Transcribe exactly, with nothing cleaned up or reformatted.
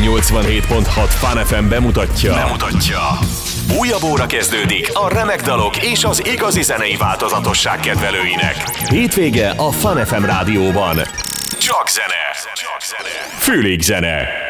nyolcvanhét pont hat Fun ef em bemutatja. Bemutatja. Újabb óra kezdődik a remek dalok és az igazi zenei változatosság kedvelőinek. Hétvége a Fun ef em rádióban. Csak zene. Csak zene. Fülig zene.